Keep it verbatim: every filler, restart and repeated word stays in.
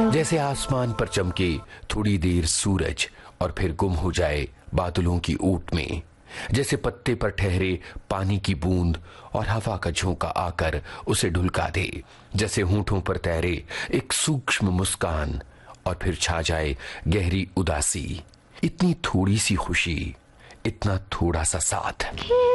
जैसे आसमान पर चमके थोड़ी देर सूरज और फिर गुम हो जाए बादलों की ऊट में। जैसे पत्ते पर ठहरे पानी की बूंद और हवा का झोंका आकर उसे ढुलका दे। जैसे होंठों पर तैरे एक सूक्ष्म मुस्कान और फिर छा जाए गहरी उदासी। इतनी थोड़ी सी खुशी, इतना थोड़ा सा साथ।